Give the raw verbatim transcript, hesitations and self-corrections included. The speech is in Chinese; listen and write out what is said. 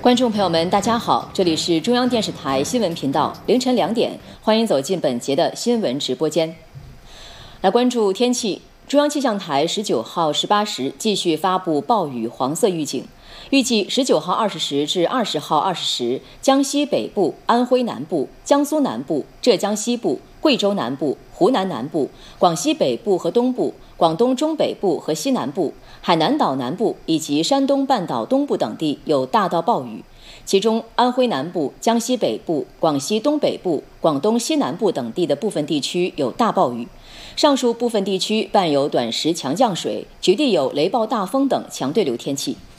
观众朋友们，大家好，这里是中央电视台新闻频道，凌晨两点，欢迎走进本节的新闻直播间。来关注天气，中央气象台十九号十八时继续发布暴雨黄色预警，预计十九号二十时至二十号二十时，江西北部、安徽南部、江苏南部、浙江西部、贵州南部、湖南南部、广西北部和东部、广东中北部和西南部、海南岛南部以及山东半岛东部等地有大到暴雨，其中安徽南部、江西北部、广西东北部、广东西南部等地的部分地区有大暴雨。上述部分地区伴有短时强降水，局地有雷暴大风等强对流天气。